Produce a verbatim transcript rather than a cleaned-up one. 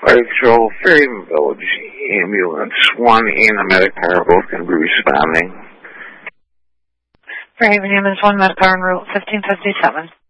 Fire Patrol, Fairhaven Village, ambulance one and a medic car are both going to be responding. Fairhaven Ambulance one, medic car en route fifteen fifty-seven.